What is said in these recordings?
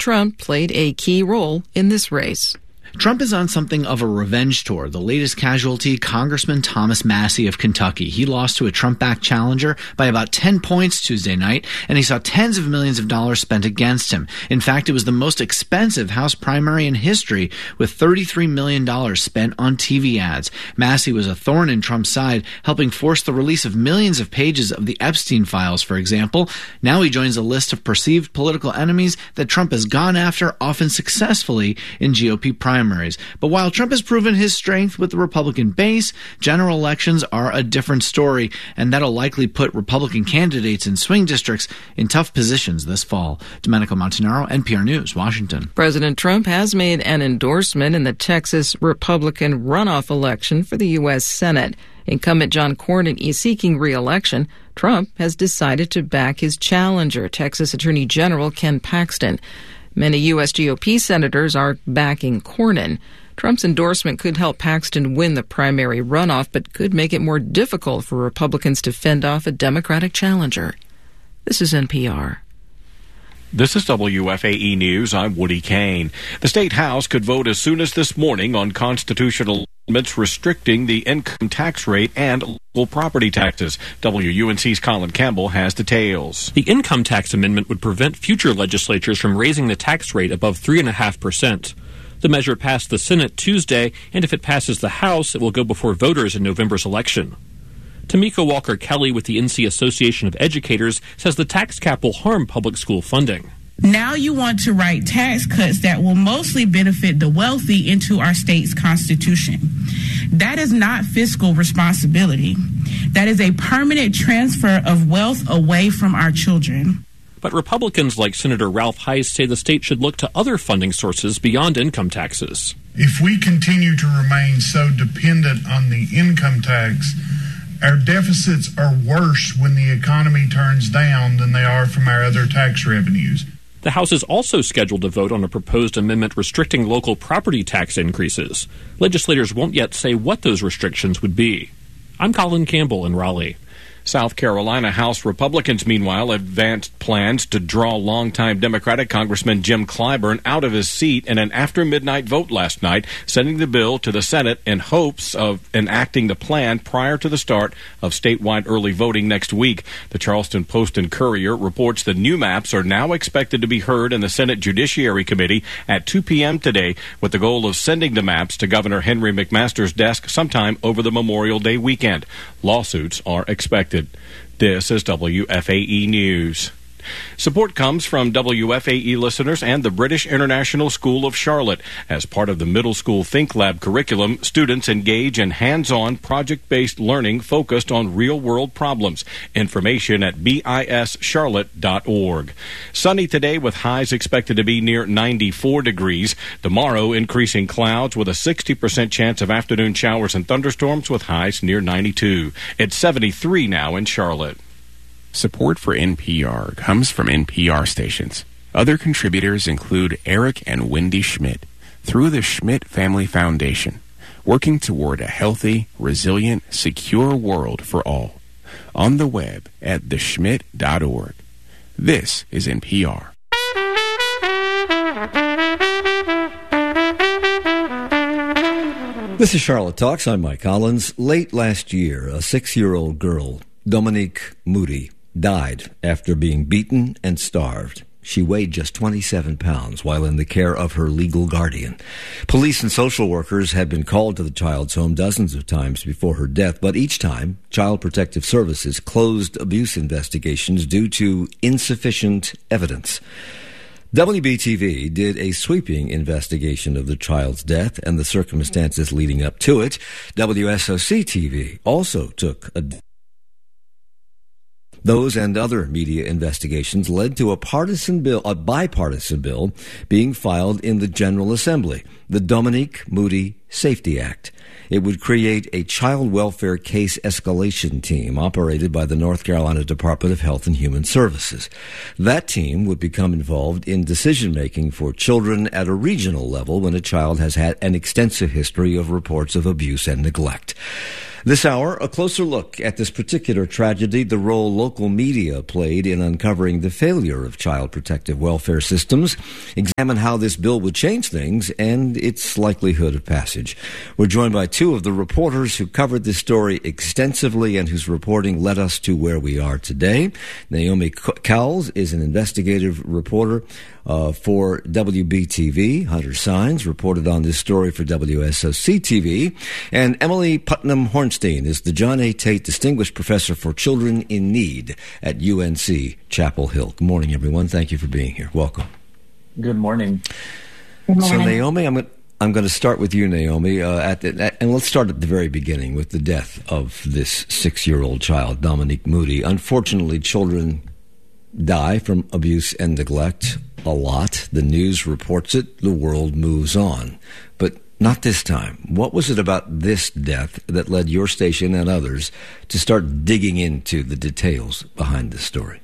Trump played a key role in this race. Trump is on something of a revenge tour. The latest casualty, Congressman Thomas Massie of Kentucky. He lost to a Trump-backed challenger by about 10 points Tuesday night, and he saw tens of millions of dollars spent against him. In fact, it was the most expensive House primary in history, with $33 million spent on TV ads. Massie was a thorn in Trump's side, helping force the release of millions of pages of the Epstein files, for example. Now he joins a list of perceived political enemies that Trump has gone after, often successfully, in GOP primaries. But while Trump has proven his strength with the Republican base, general elections are a different story, and that'll likely put Republican candidates in swing districts in tough positions this fall. Domenico Montanaro, NPR News, Washington. President Trump has made an endorsement in the Texas Republican runoff election for the U.S. Senate. Incumbent John Cornyn is seeking re-election. Trump has decided to back his challenger, Texas Attorney General Ken Paxton. Many U.S. GOP senators are backing Cornyn. Trump's endorsement could help Paxton win the primary runoff, but could make it more difficult for Republicans to fend off a Democratic challenger. This is NPR. This is WFAE News. I'm Woody Kane. The State House could vote as soon as this morning on constitutional amendments restricting the income tax rate and local property taxes. WUNC's Colin Campbell has details. The income tax amendment would prevent future legislatures from raising the tax rate above 3.5%. The measure passed the Senate Tuesday, and if it passes the House, it will go before voters in November's election. Tamika Walker-Kelly with the NC Association of Educators says the tax cap will harm public school funding. Now you want to write tax cuts that will mostly benefit the wealthy into our state's constitution. That is not fiscal responsibility. That is a permanent transfer of wealth away from our children. But Republicans like Senator Ralph Heiss say the state should look to other funding sources beyond income taxes. If we continue to remain so dependent on the income tax, our deficits are worse when the economy turns down than they are from our other tax revenues. The House is also scheduled to vote on a proposed amendment restricting local property tax increases. Legislators won't yet say what those restrictions would be. I'm Colin Campbell in Raleigh. South Carolina House Republicans, meanwhile, advanced plans to draw longtime Democratic Congressman Jim Clyburn out of his seat in an after-midnight vote last night, sending the bill to the Senate in hopes of enacting the plan prior to the start of statewide early voting next week. The Charleston Post and Courier reports the new maps are now expected to be heard in the Senate Judiciary Committee at 2 p.m. today, with the goal of sending the maps to Governor Henry McMaster's desk sometime over the Memorial Day weekend. Lawsuits are expected. This is WFAE News. Support comes from WFAE listeners and the British International School of Charlotte. As part of the middle school Think Lab curriculum, students engage in hands-on project-based learning focused on real-world problems. Information at bischarlotte.org. Sunny today with highs expected to be near 94 degrees. Tomorrow, increasing clouds with a 60% chance of afternoon showers and thunderstorms with highs near 92. It's 73 now in Charlotte. Support for NPR comes from NPR stations. Other contributors include Eric and Wendy Schmidt through the Schmidt Family Foundation, working toward a healthy, resilient, secure world for all. On the web at theschmidt.org. This is NPR. This is Charlotte Talks. I'm Mike Collins. Late last year, a 6-year-old girl, Dominique Moody, died after being beaten and starved. She weighed just 27 pounds while in the care of her legal guardian. Police and social workers had been called to the child's home dozens of times before her death, but each time, Child Protective Services closed abuse investigations due to insufficient evidence. WBTV did a sweeping investigation of the child's death and the circumstances leading up to it. WSOC-TV also took a... Those and other media investigations led to a bipartisan bill being filed in the General Assembly, the Dominique Moody Safety Act. It would create a child welfare case escalation team operated by the North Carolina Department of Health and Human Services. That team would become involved in decision-making for children at a regional level when a child has had an extensive history of reports of abuse and neglect. This hour, a closer look at this particular tragedy, the role local media played in uncovering the failure of child protective welfare systems, examine how this bill would change things, and its likelihood of passage. We're joined by two of the reporters who covered this story extensively and whose reporting led us to where we are today. Naomi Cowles is an investigative reporter for WBTV. Hunter Sines reported on this story for WSOC-TV. And Emily Putnam Hornstein is the John A. Tate Distinguished Professor for Children in Need at UNC Chapel Hill. Good morning, everyone. Thank you for being here. Welcome. Good morning. Good morning. So, Naomi, I'm going to start with you, Naomi, and let's start at the very beginning with the death of this 6-year-old child, Dominique Moody. Unfortunately, children die from abuse and neglect a lot. The news reports it. The world moves on. But not this time. What was it about this death that led your station and others to start digging into the details behind this story?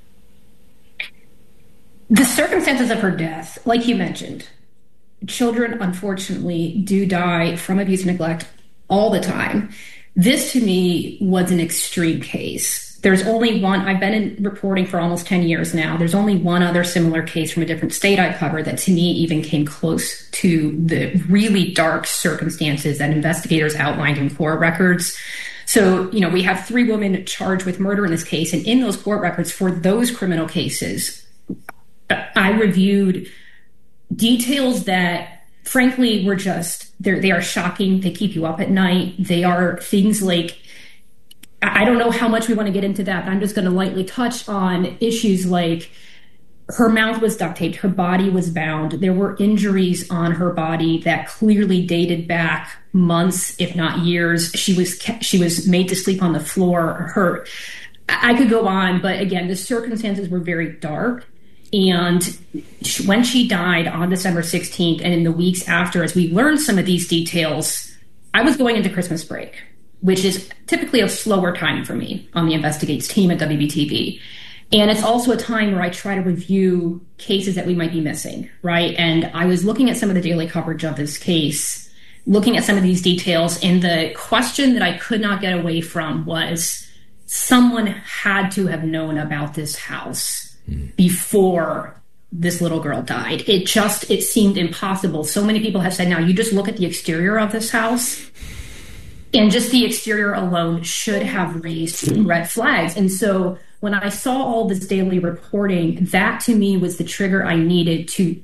The circumstances of her death, like you mentioned, children unfortunately do die from abuse and neglect all the time. This to me was an extreme case. There's only one. I've been in reporting for almost 10 years now. There's only one other similar case from a different state I covered that to me even came close to the really dark circumstances that investigators outlined in court records. So, we have 3 women charged with murder in this case. And in those court records for those criminal cases, I reviewed details that frankly were just, they are shocking. They keep you up at night. They are things like, I don't know how much we want to get into that, but I'm just going to lightly touch on issues like her mouth was duct taped, her body was bound. There were injuries on her body that clearly dated back months, if not years. She was made to sleep on the floor. I could go on, but again, the circumstances were very dark. And when she died on December 16th and in the weeks after, as we learned some of these details, I was going into Christmas break, which is typically a slower time for me on the Investigates team at WBTV. And it's also a time where I try to review cases that we might be missing, right? And I was looking at some of the daily coverage of this case, looking at some of these details, and the question that I could not get away from was someone had to have known about this house before this little girl died. It seemed impossible. So many people have said, now you just look at the exterior of this house, and just the exterior alone should have raised red flags. And so when I saw all this daily reporting, that to me was the trigger I needed to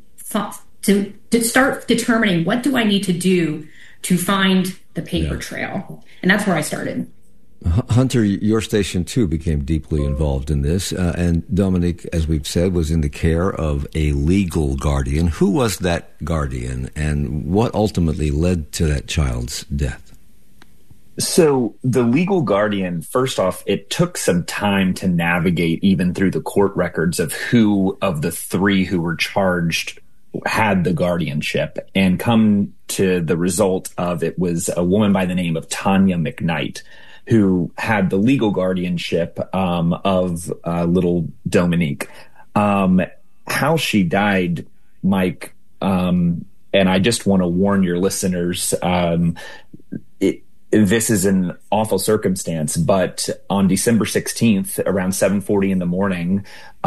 start determining what do I need to do to find the paper trail. And that's where I started. Hunter, your station too became deeply involved in this. And Dominique, as we've said, was in the care of a legal guardian. Who was that guardian, and what ultimately led to that child's death? So the legal guardian, first off, it took some time to navigate even through the court records of who of the 3 who were charged had the guardianship, and come to the result of it was a woman by the name of Tanya McKnight, who had the legal guardianship of little Dominique. How she died, Mike, and I just want to warn your listeners, this is an awful circumstance, but on December 16th, around 7:40 in the morning,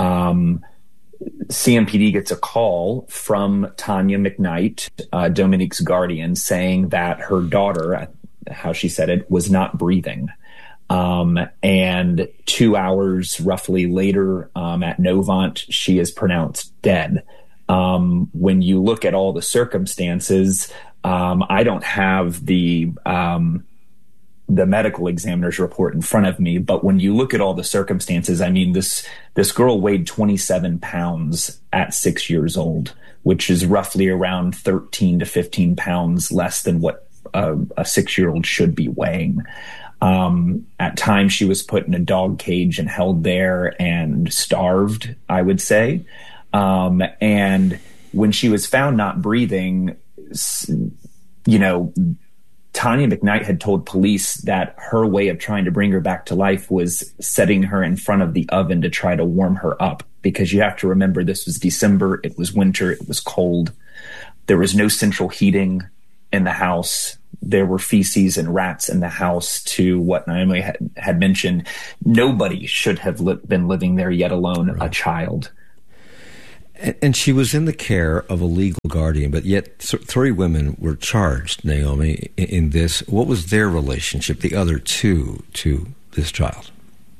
CMPD gets a call from Tanya McKnight, Dominique's guardian, saying that her daughter, how she said it, was not breathing. And 2 hours roughly later, at Novant, she is pronounced dead. When you look at all the circumstances, I don't have the medical examiner's report in front of me, but when you look at all the circumstances, I mean, this girl weighed 27 pounds at 6 years old, which is roughly around 13 to 15 pounds less than what a 6-year-old should be weighing. At times she was put in a dog cage and held there and starved, I would say. And when she was found not breathing, Tanya McKnight had told police that her way of trying to bring her back to life was setting her in front of the oven to try to warm her up, because you have to remember this was December, it was winter, it was cold. There was no central heating. in the house. There were feces and rats in the house, to what Naomi had mentioned. Nobody should have been living there, yet alone a child. And she was in the care of a legal guardian, but yet 3 women were charged, Naomi, in this. What was their relationship, the other 2, to this child?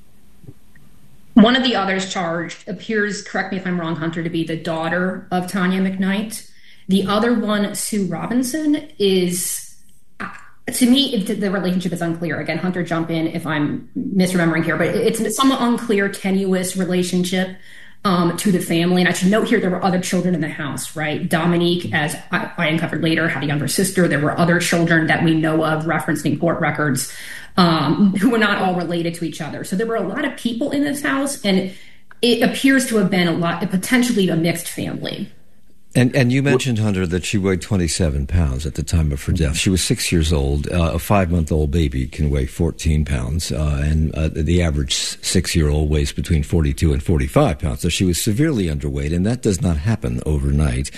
One of the others charged appears, correct me if I'm wrong, Hunter, to be the daughter of Tanya McKnight. The other one, Sue Robinson, is, to me, the relationship is unclear. Again, Hunter, jump in if I'm misremembering here, but it's a somewhat unclear, tenuous relationship to the family. And I should note here, there were other children in the house, right? Dominique, as I uncovered later, had a younger sister. There were other children that we know of, referenced in court records, who were not all related to each other. So there were a lot of people in this house, and it appears to have been potentially a mixed family. And you mentioned, Hunter, that she weighed 27 pounds at the time of her death. She was 6 years old. A 5-month-old baby can weigh 14 pounds, and the average 6-year-old weighs between 42 and 45 pounds. So she was severely underweight, and that does not happen overnight.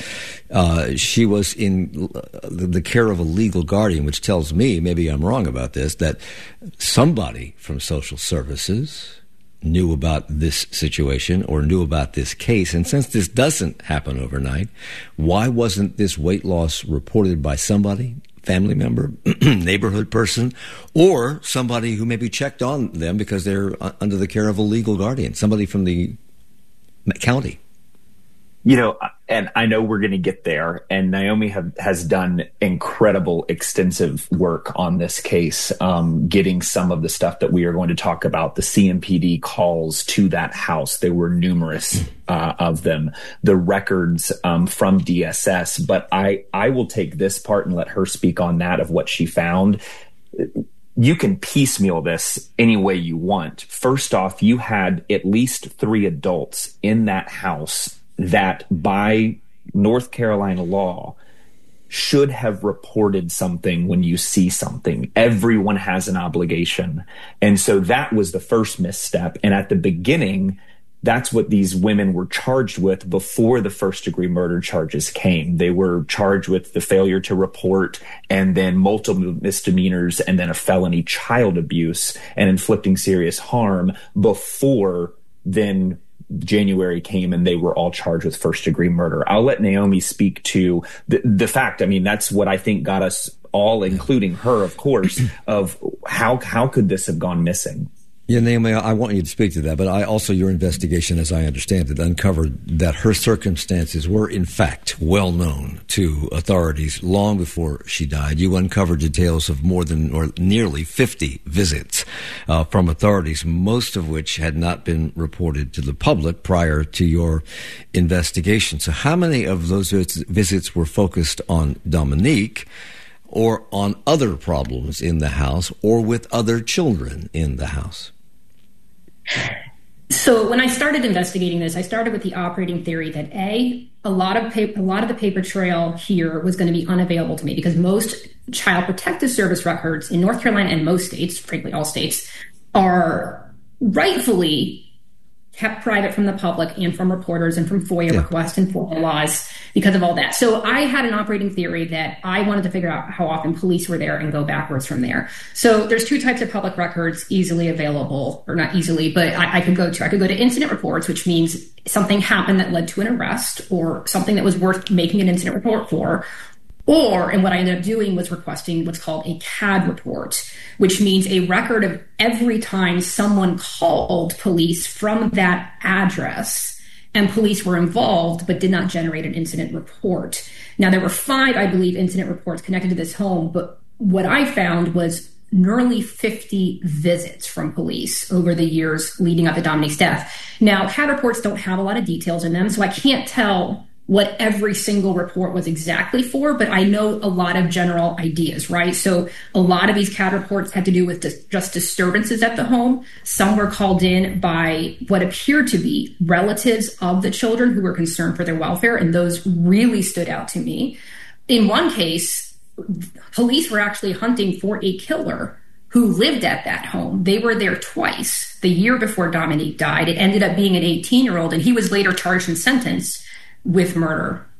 She was in the care of a legal guardian, which tells me, maybe I'm wrong about this, that somebody from social services knew about this situation or knew about this case. And since this doesn't happen overnight, why wasn't this weight loss reported by somebody, family member, neighborhood person, or somebody who maybe checked on them because they're under the care of a legal guardian, somebody from the county? You know, and I know we're going to get there, and Naomi has done incredible, extensive work on this case, getting some of the stuff that we are going to talk about, the CMPD calls to that house. There were numerous of them, the records from DSS, but I will take this part and let her speak on that of what she found. You can piecemeal this any way you want. First off, you had at least 3 adults in that house that by North Carolina law should have reported something when you see something. Everyone has an obligation. And so that was the first misstep. And at the beginning, that's what these women were charged with before the first-degree murder charges came. They were charged with the failure to report, and then multiple misdemeanors, and then a felony child abuse and inflicting serious harm before then January came and they were all charged with first-degree murder. I'll let Naomi speak to the fact. I mean, that's what I think got us all, including her, of course, of how could this have gone missing? Yeah, Naomi, I want you to speak to that, but your investigation, as I understand it, uncovered that her circumstances were, in fact, well known to authorities long before she died. You uncovered details of more than or nearly 50 visits from authorities, most of which had not been reported to the public prior to your investigation. So how many of those visits were focused on Dominique, or on other problems in the house, or with other children in the house? So when I started investigating this, I started with the operating theory that a lot of the paper trail here was going to be unavailable to me, because most Child Protective Service records in North Carolina and most states, frankly all states, are rightfully kept private from the public and from reporters and from FOIA requests and FOIA laws because of all that. So I had an operating theory that I wanted to figure out how often police were there and go backwards from there. So there's 2 types of public records easily available, or not easily, but I could go to incident reports, which means something happened that led to an arrest or something that was worth making an incident report for. And what I ended up doing was requesting what's called a CAD report, which means a record of every time someone called police from that address and police were involved but did not generate an incident report. Now, there were 5, I believe, incident reports connected to this home, but what I found was nearly 50 visits from police over the years leading up to Dominique's death. Now, CAD reports don't have a lot of details in them, so I can't tell what every single report was exactly for, but I know a lot of general ideas, right? So a lot of these CAD reports had to do with just disturbances at the home. Some were called in by what appeared to be relatives of the children who were concerned for their welfare, and those really stood out to me. In one case, police were actually hunting for a killer who lived at that home. They were there twice. The year before Dominique died, it ended up being an 18-year-old, and he was later charged and sentenced with murder.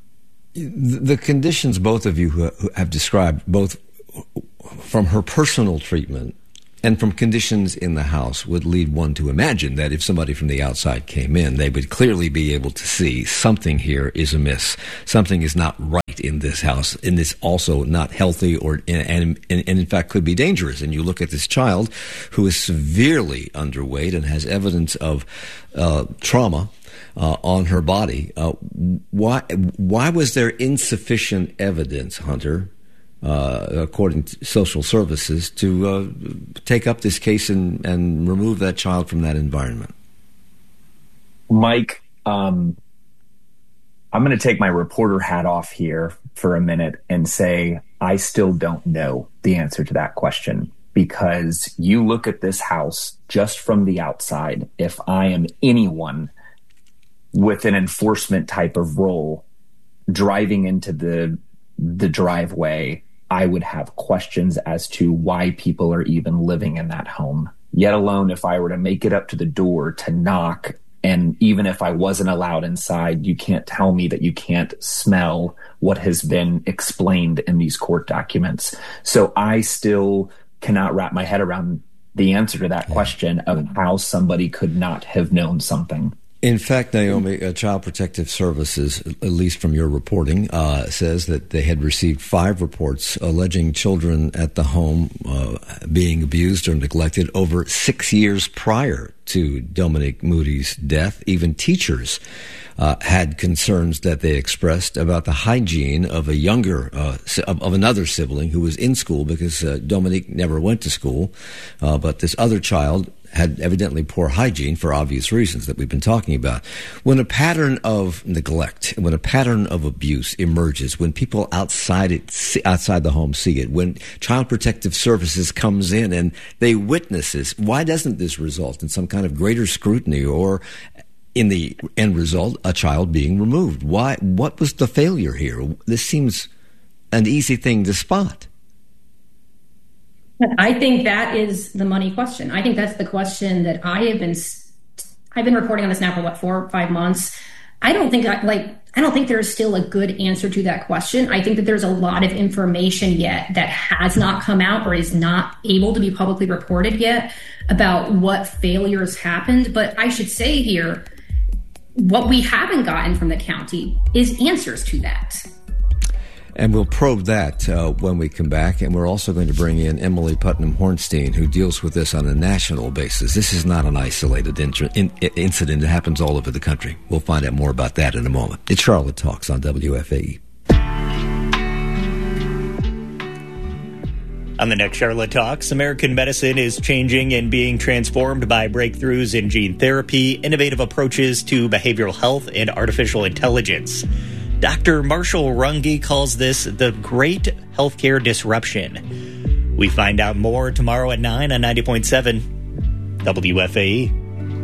The conditions both of you who have described, both from her personal treatment and from conditions in the house, would lead one to imagine that if somebody from the outside came in, they would clearly be able to see something here is amiss. Something is not right in this house, and it's also not healthy and in fact could be dangerous. And you look at this child who is severely underweight and has evidence of trauma on her body. Why was there insufficient evidence, Hunter, according to social services, to take up this case and remove that child from that environment? Mike, I'm going to take my reporter hat off here for a minute and say I still don't know the answer to that question, because you look at this house just from the outside. If I am anyone with an enforcement type of role driving into the driveway, I would have questions as to why people are even living in that home, yet alone if I were to make it up to the door to knock. And even if I wasn't allowed inside, you can't tell me that you can't smell what has been explained in these court documents. So I still cannot wrap my head around the answer to that question of how somebody could not have known something. In fact, Naomi, Child Protective Services, at least from your reporting, says that they had received 5 reports alleging children at the home being abused or neglected over 6 years prior to Dominique Moody's death. Even teachers had concerns that they expressed about the hygiene of a younger, of another sibling who was in school, because Dominique never went to school, but this other child had evidently poor hygiene for obvious reasons that we've been talking about. When a pattern of neglect, when a pattern of abuse emerges, when people outside the home see it, when Child Protective Services comes in and they witness this, why doesn't this result in some kind of greater scrutiny, or in the end result, a child being removed? Why? What was the failure here? This seems an easy thing to spot. I think that is the money question. I think that's the question that I've been reporting on this now for 4 or 5 months. I don't think there's still a good answer to that question. I think that there's a lot of information yet that has not come out or is not able to be publicly reported yet about what failures happened. But I should say here, what we haven't gotten from the county is answers to that. And we'll probe that when we come back. And we're also going to bring in Emily Putnam Hornstein, who deals with this on a national basis. This is not an isolated incident. It happens all over the country. We'll find out more about that in a moment. It's Charlotte Talks on WFAE. On the next Charlotte Talks, American medicine is changing and being transformed by breakthroughs in gene therapy, innovative approaches to behavioral health, and artificial intelligence. Dr. Marshall Runge calls this the great healthcare disruption. We find out more tomorrow at 9 on 90.7 WFAE.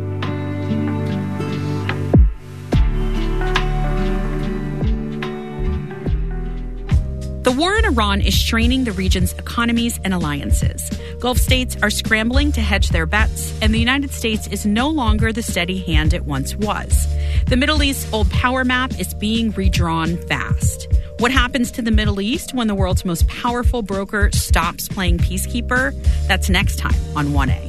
The war in Iran is straining the region's economies and alliances. Gulf states are scrambling to hedge their bets, and the United States is no longer the steady hand it once was. The Middle East's old power map is being redrawn fast. What happens to the Middle East when the world's most powerful broker stops playing peacekeeper? That's next time on 1A.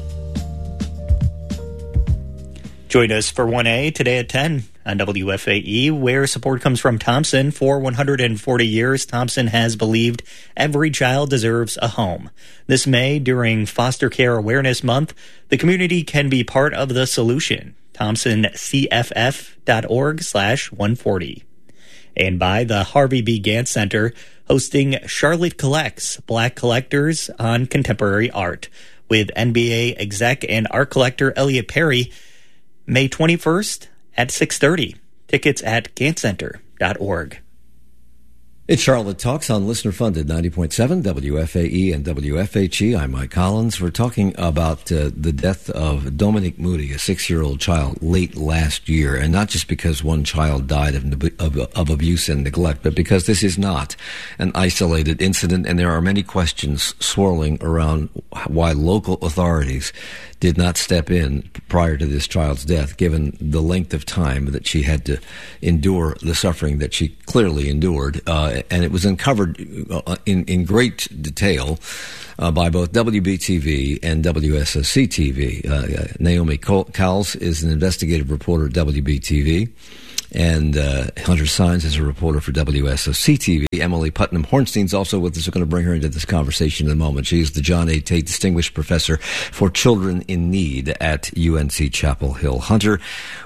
Join us for 1A today at 10 on WFAE, where support comes from Thompson. For 140 years, Thompson has believed every child deserves a home. This May, during Foster Care Awareness Month, the community can be part of the solution. ThompsonCFF.org/140. And by the Harvey B. Gantt Center, hosting Charlotte Collects, Black Collectors on Contemporary Art, with NBA exec and art collector Elliot Perry, May 21st at 6:30. Tickets at ganttcenter.org. It's Charlotte Talks on listener-funded 90.7 WFAE and WFHE. I'm Mike Collins. We're talking about the death of Dominique Moody, a 6-year-old child, late last year, and not just because one child died of abuse and neglect, but because this is not an isolated incident, and there are many questions swirling around why local authorities did not step in prior to this child's death, given the length of time that she had to endure the suffering that she clearly endured. And it was uncovered in great detail by both WBTV and WSOC-TV. Naomi Cowles is an investigative reporter at WBTV, and Hunter Sines is a reporter for WSOC-TV. Emily Putnam-Hornstein is also with us. We're going to bring her into this conversation in a moment. She's the John A. Tate Distinguished Professor for Children in Need at UNC Chapel Hill. Hunter,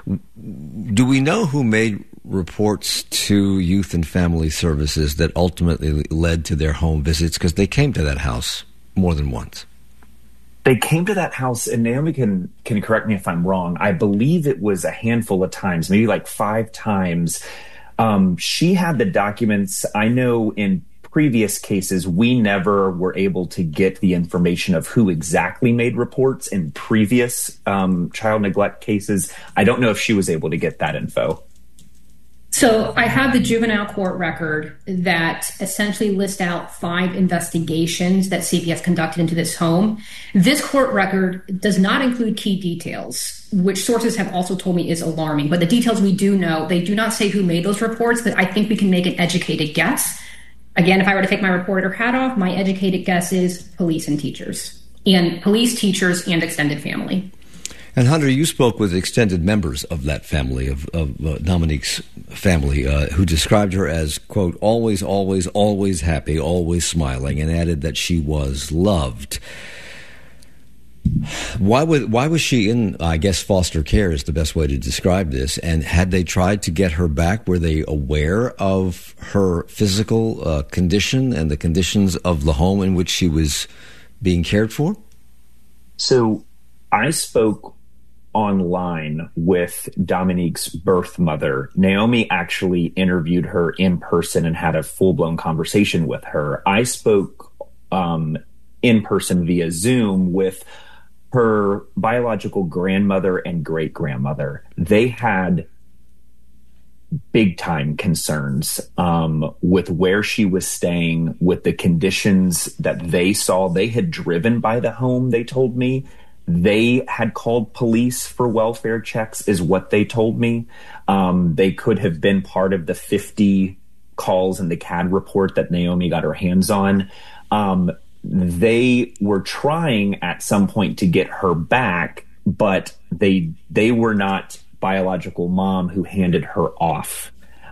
do we know who made reports to Youth and Family Services that ultimately led to their home visits? Because they came to that house more than once. They came to that house, and Naomi can correct me if I'm wrong. I believe it was a handful of times, maybe like 5 times. She had the documents. I know in previous cases, we never were able to get the information of who exactly made reports in previous child neglect cases. I don't know if she was able to get that info. So I have the juvenile court record that essentially lists out 5 investigations that CPS conducted into this home. This court record does not include key details, which sources have also told me is alarming. But the details we do know, they do not say who made those reports, but I think we can make an educated guess. Again, if I were to take my reporter hat off, my educated guess is police and teachers, and police, teachers, and extended family. And Hunter, you spoke with extended members of that family, of Dominique's family, who described her as, quote, always, always, always happy, always smiling, and added that she was loved. Why was she in, I guess, foster care is the best way to describe this, and had they tried to get her back? Were they aware of her physical condition and the conditions of the home in which she was being cared for? So I spoke online with Dominique's birth mother. Naomi actually interviewed her in person and had a full-blown conversation with her. I spoke in person via Zoom with her biological grandmother and great-grandmother. They had big-time concerns with where she was staying, with the conditions that they saw. They had driven by the home, they told me. They had called police for welfare checks, is what they told me. They could have been part of the 50 calls in the CAD report that Naomi got her hands on. They were trying at some point to get her back, but they were not biological mom who handed her off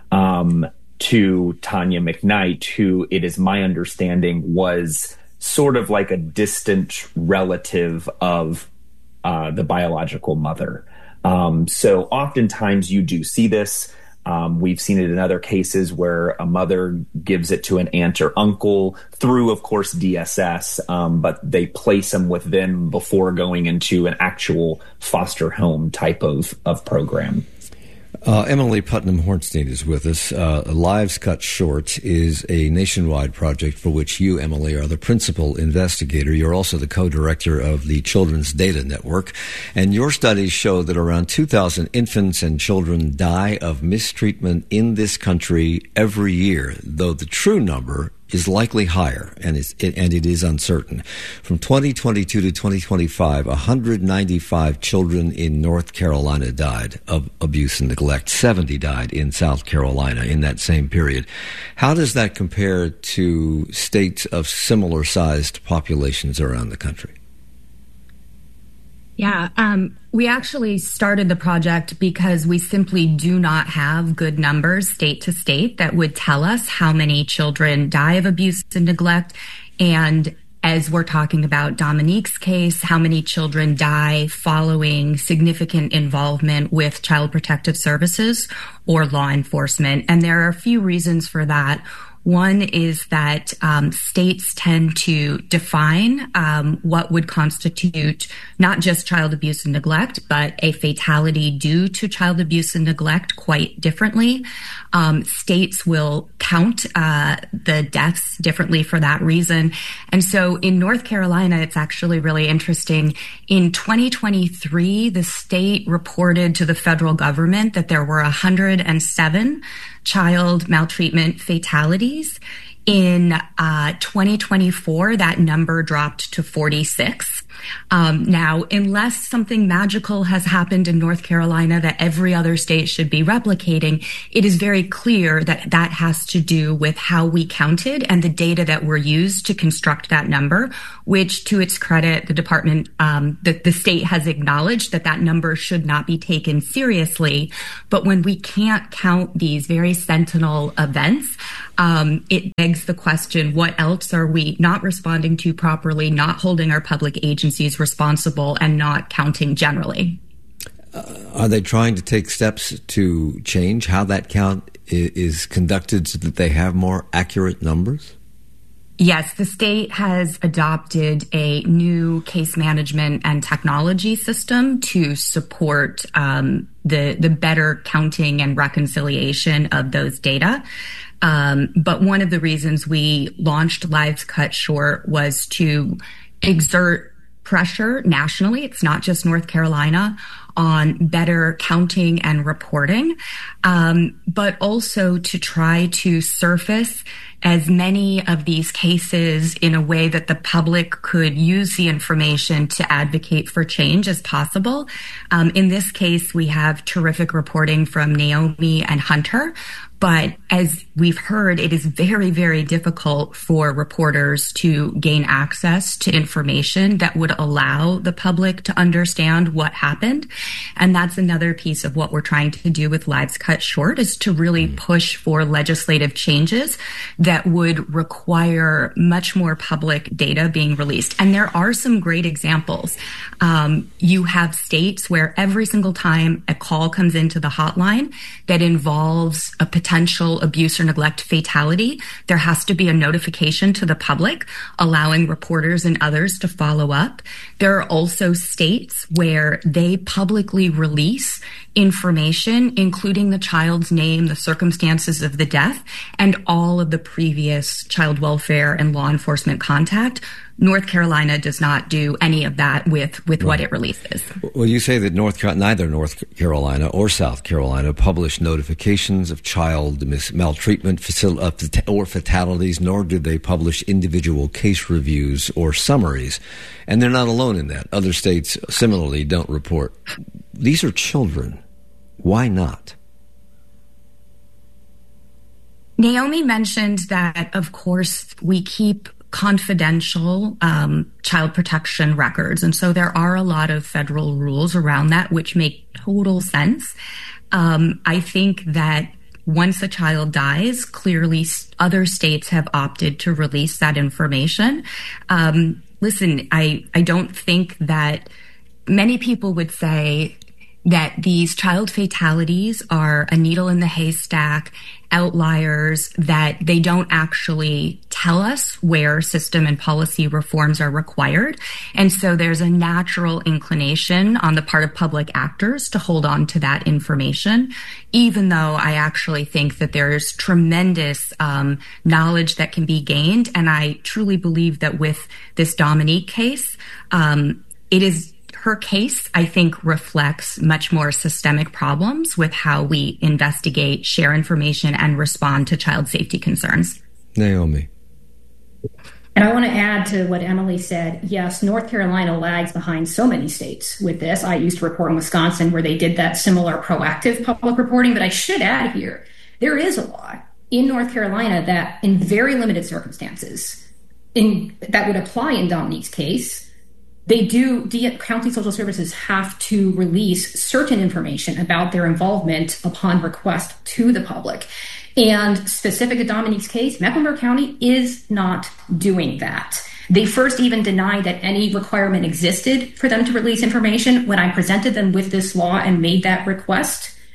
to Tanya McKnight, who it is my understanding was sort of like a distant relative of the biological mother. So oftentimes you do see this. We've seen it in other cases where a mother gives it to an aunt or uncle through, of course, DSS, but they place them with them before going into an actual foster home type of program. Emily Putnam-Hornstein is with us. Lives Cut Short is a nationwide project for which you, Emily, are the principal investigator. You're also the co-director of the Children's Data Network. And your studies show that around 2,000 infants and children die of mistreatment in this country every year, though the true number is likely higher, and it is uncertain. From 2022 to 2025, 195 children in North Carolina died of abuse and neglect. 70 died in South Carolina in that same period. How does that compare to states of similar-sized populations around the country? Yeah, we actually started the project because we simply do not have good numbers state to state that would tell us how many children die of abuse and neglect. And as we're talking about Dominique's case, how many children die following significant involvement with Child Protective Services or law enforcement. And there are a few reasons for that. One is that states tend to define what would constitute not just child abuse and neglect, but a fatality due to child abuse and neglect quite differently. States will count the deaths differently for that reason. And so in North Carolina, it's actually really interesting. In 2023, the state reported to the federal government that there were 107 child maltreatment fatalities. In 2024, that number dropped to 46. Now, unless something magical has happened in North Carolina that every other state should be replicating, it is very clear that that has to do with how we counted and the data that were used to construct that number, which, to its credit, the department, the state has acknowledged that that number should not be taken seriously. But when we can't count these very sentinel events, it begs the question, what else are we not responding to properly, not holding our public agencies responsible, and not counting generally? Are they trying to take steps to change how that count is conducted so that they have more accurate numbers? Yes, the state has adopted a new case management and technology system to support the better counting and reconciliation of those data. But one of the reasons we launched Lives Cut Short was to exert pressure nationally, it's not just North Carolina, on better counting and reporting, but also to try to surface as many of these cases in a way that the public could use the information to advocate for change as possible. In this case, we have terrific reporting from Naomi and Hunter. But as we've heard, it is very, very difficult for reporters to gain access to information that would allow the public to understand what happened. And that's another piece of what we're trying to do with Lives Cut Short, is to really push for legislative changes that would require much more public data being released. And there are some great examples. You have states where every single time a call comes into the hotline that involves a potential abuse or neglect fatality, there has to be a notification to the public, allowing reporters and others to follow up. There are also states where they publicly release information, including the child's name, the circumstances of the death, and all of the previous child welfare and law enforcement contact. North Carolina does not do any of that with what it releases. Well, you say that neither North Carolina or South Carolina publish notifications of child maltreatment or fatalities, nor do they publish individual case reviews or summaries. And they're not alone in that. Other states similarly don't report. These are children. Why not? Naomi mentioned that, of course, we keep confidential child protection records. And so there are a lot of federal rules around that, which make total sense. I think that once a child dies, clearly other states have opted to release that information. Listen, I don't think that many people would say that these child fatalities are a needle in the haystack, outliers, that they don't actually tell us where system and policy reforms are required. And so there's a natural inclination on the part of public actors to hold on to that information, even though I actually think that there's tremendous knowledge that can be gained. And I truly believe that with this Dominique case, her case, I think, reflects much more systemic problems with how we investigate, share information, and respond to child safety concerns. Naomi. And I want to add to what Emily said. Yes, North Carolina lags behind so many states with this. I used to report in Wisconsin where they did that similar proactive public reporting. But I should add here, there is a law in North Carolina that in very limited circumstances, that would apply in Dominique's case, county social services have to release certain information about their involvement upon request to the public. And specific to Dominique's case, Mecklenburg County is not doing that. They first even denied that any requirement existed for them to release information when I presented them with this law and made that request.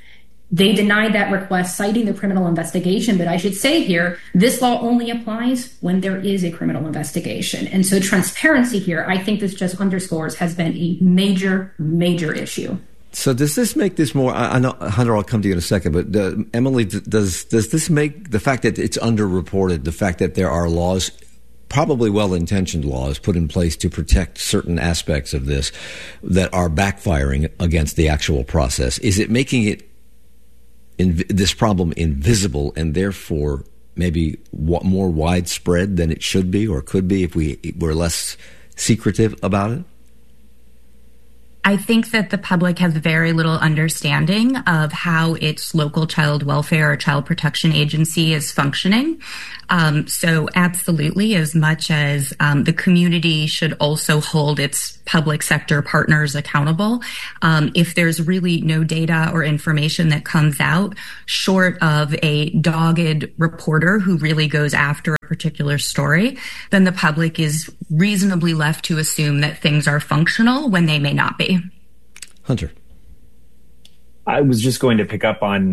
They denied that request, citing the criminal investigation. But I should say here, this law only applies when there is a criminal investigation. And so transparency here, I think this just underscores, has been a major, major issue. So does this make this more, I know, Hunter, I'll come to you in a second, but Emily, does this make the fact that it's underreported, the fact that there are laws, probably well-intentioned laws put in place to protect certain aspects of this that are backfiring against the actual process, is it making it this problem invisible and therefore maybe more widespread than it should be or could be if we were less secretive about it? I think that the public has very little understanding of how its local child welfare or child protection agency is functioning. So absolutely, as much as the community should also hold its public sector partners accountable, if there's really no data or information that comes out, short of a dogged reporter who really goes after a particular story, then the public is reasonably left to assume that things are functional when they may not be. Hunter. I was just going to pick up on,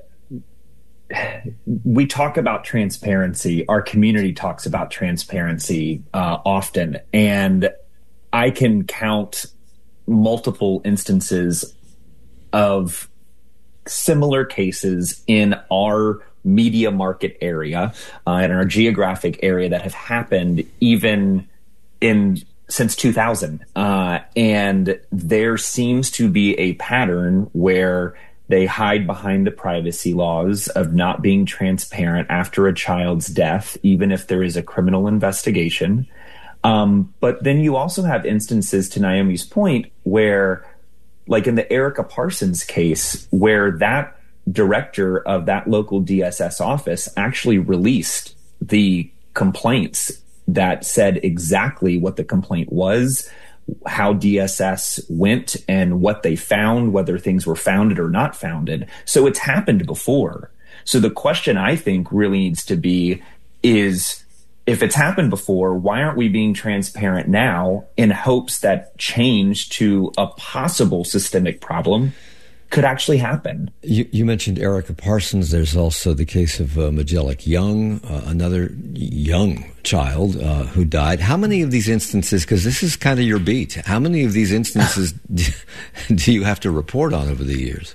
we talk about transparency. Our community talks about transparency often. And I can count multiple instances of similar cases in our media market area, in our geographic area, that have happened even since 2000. And there seems to be a pattern where they hide behind the privacy laws of not being transparent after a child's death, even if there is a criminal investigation. But then you also have instances, to Naomi's point, where, like in the Erica Parsons case, where that director of that local DSS office actually released the complaints that said exactly what the complaint was, how DSS went and what they found, whether things were founded or not founded. So it's happened before. So the question I think really needs to be is, if it's happened before, why aren't we being transparent now in hopes that change to a possible systemic problem could actually happen? You mentioned Erica Parsons. There's also the case of Majelic Young, another young child who died. How many of these instances, because this is kind of your beat, how many of these instances do you have to report on over the years?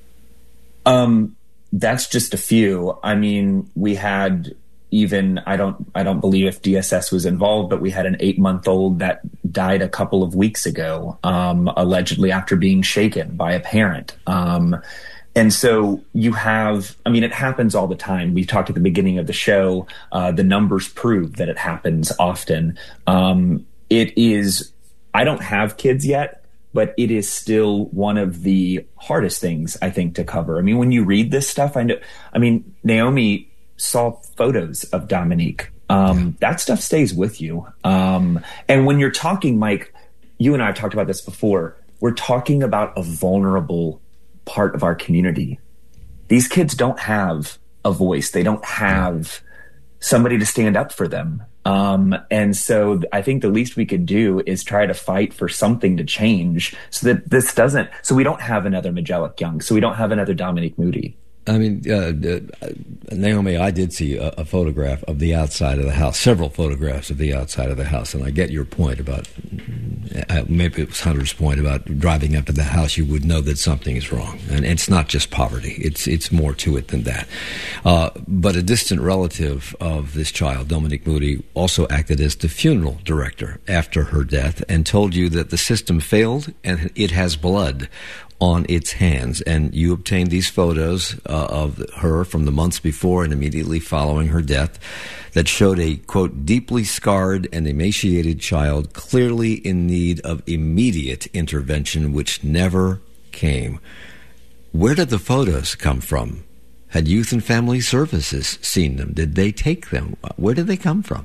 That's just a few. I mean, we had I don't believe if DSS was involved, but we had an 8-month-old that died a couple of weeks ago, allegedly after being shaken by a parent. And so you have, I mean, it happens all the time. We talked at the beginning of the show, the numbers prove that it happens often. It is, I don't have kids yet, but it is still one of the hardest things, I think, to cover. I mean, when you read this stuff, Naomi saw photos of Dominique. That stuff stays with you. And when you're talking, Mike, you and I have talked about this before, we're talking about a vulnerable part of our community. These kids don't have a voice. They don't have somebody to stand up for them. And so I think the least we could do is try to fight for something to change so that so we don't have another Majelic Young, so we don't have another Dominique Moody. I mean, Naomi, I did see a photograph of the outside of the house, several photographs of the outside of the house, and I get your point about, maybe it was Hunter's point about driving up to the house, you would know that something is wrong. And it's not just poverty. It's more to it than that. But a distant relative of this child, Dominique Moody, also acted as the funeral director after her death and told you that the system failed and it has blood on its hands. And you obtained these photos of her from the months before and immediately following her death that showed a, quote, deeply scarred and emaciated child clearly in need of immediate intervention, which never came. Where did the photos come from? Had Youth and Family Services seen them? Did they take them? Where did they come from?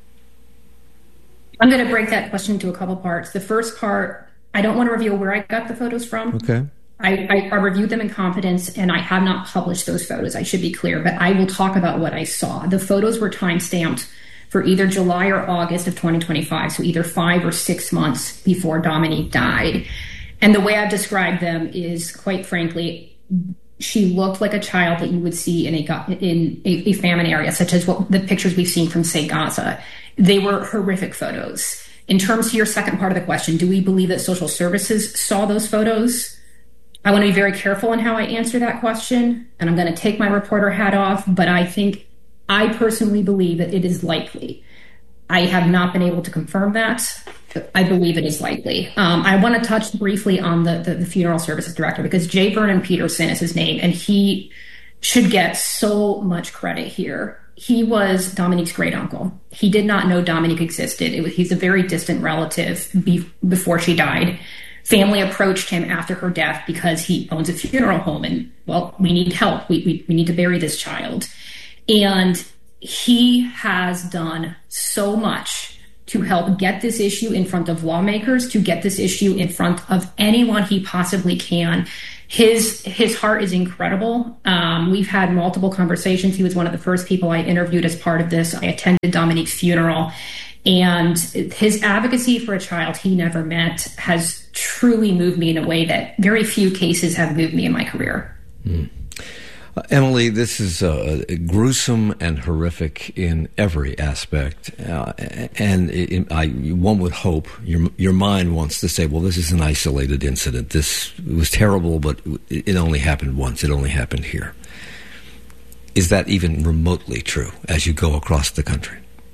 I'm going to break that question into a couple parts. The first part, I don't want to reveal where I got the photos from. Okay. I reviewed them in confidence, and I have not published those photos. I should be clear, but I will talk about what I saw. The photos were time-stamped for either July or August of 2025, so either 5 or 6 months before Dominique died. And the way I've described them is, quite frankly, She looked like a child that you would see in a famine area, such as what the pictures we've seen from, say, Gaza. They were horrific photos. In terms of your second part of the question, do we believe that social services saw those photos? I want to be very careful in how I answer that question, and I'm going to take my reporter hat off, but I personally believe that it is likely. I have not been able to confirm that. I believe it is likely. I want to touch briefly on the funeral services director, because J. Vernon Peterson is his name, and he should get so much credit here. He was Dominique's great uncle. He did not know Dominique existed. He's a very distant relative before she died. Family approached him after her death because he owns a funeral home, and, well, we need help. We need to bury this child. And he has done so much to help get this issue in front of lawmakers, to get this issue in front of anyone he possibly can. His heart is incredible. We've had multiple conversations. He was one of the first people I interviewed as part of this. I attended Dominique's funeral, and his advocacy for a child he never met has truly moved me in a way that very few cases have moved me in my career. Emily, this is gruesome and horrific in every aspect, and one would hope, your mind wants to say, well, this is an isolated incident. This was terrible, but it only happened once. It only happened here. Is that even remotely true as you go across the country?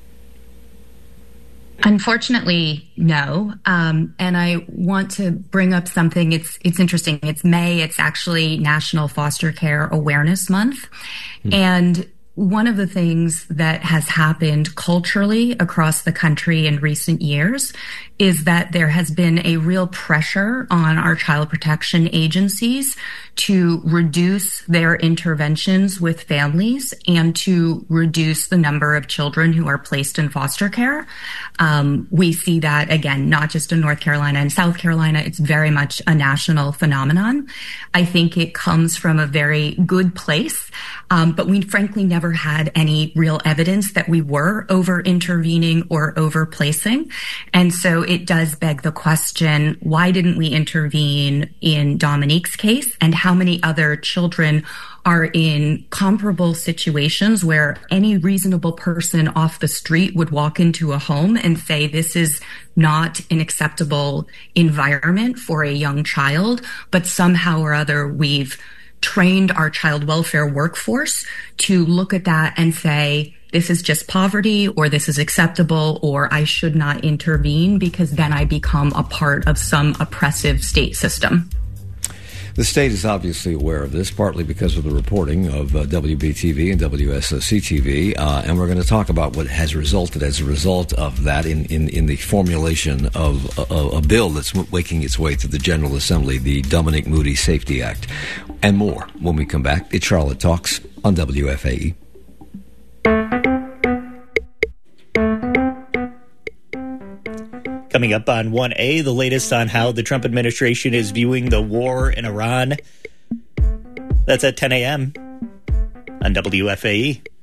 Unfortunately, no. And I want to bring up something. It's interesting. It's May. It's actually National Foster Care Awareness Month. And one of the things that has happened culturally across the country in recent years is that there has been a real pressure on our child protection agencies to reduce their interventions with families and to reduce the number of children who are placed in foster care. We see that, again, not just in North Carolina and South Carolina. It's very much a national phenomenon. I think it comes from a very good place, but we frankly never had any real evidence that we were over-intervening or over-placing. And so it does beg the question, why didn't we intervene in Dominique's case? And how many other children are in comparable situations where any reasonable person off the street would walk into a home and say, this is not an acceptable environment for a young child, but somehow or other we've trained our child welfare workforce to look at that and say, this is just poverty, or this is acceptable, or I should not intervene because then I become a part of some oppressive state system. The state is obviously aware of this, partly because of the reporting of WBTV and WSOC-TV, and we're going to talk about what has resulted as a result of that in the formulation of a bill that's making its way to the General Assembly, the Dominique Moody Safety Act, and more when we come back. It's Charlotte Talks on WFAE. Coming up on 1A, the latest on how the Trump administration is viewing the war in Iran. That's at 10 a.m. on WFAE.